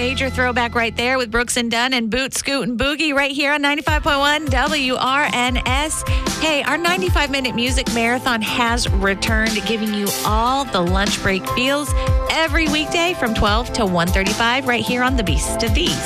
major throwback right there with Brooks and Dunn and Boot, Scoot, and Boogie right here on 95.1 WRNS. Hey, our 95-minute music marathon has returned, giving you all the lunch break feels every weekday from 12 to 1:35 right here on the Beast of These.